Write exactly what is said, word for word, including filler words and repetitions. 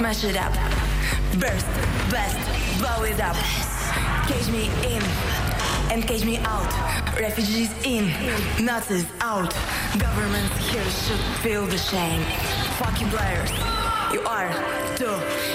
smash it up. Burst, blast, blow it up. Cage me in and cage me out. Refugees in, Nazis out. Governments here should feel the shame. Fuck you players, you are too